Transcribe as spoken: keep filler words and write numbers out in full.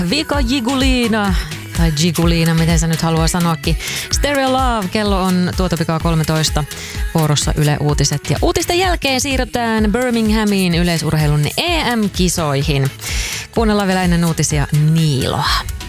Vika Jigulina, tai Jigulina, miten sä nyt haluaa sanoakin. Stereo Love, kello on tuota pikaa kolmetoista, vuorossa Yle Uutiset. Ja uutisten jälkeen siirrytään Birminghamiin yleisurheilun E M-kisoihin. Kuunnellaan vielä ennen uutisia Niiloa.